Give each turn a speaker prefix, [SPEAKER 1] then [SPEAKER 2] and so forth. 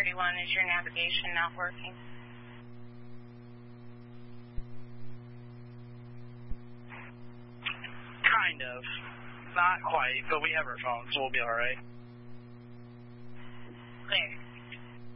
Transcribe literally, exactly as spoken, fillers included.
[SPEAKER 1] thirty-one, is your navigation not working?
[SPEAKER 2] Kind of. Not quite, but we have our phone, so we'll be all right.
[SPEAKER 1] Clear.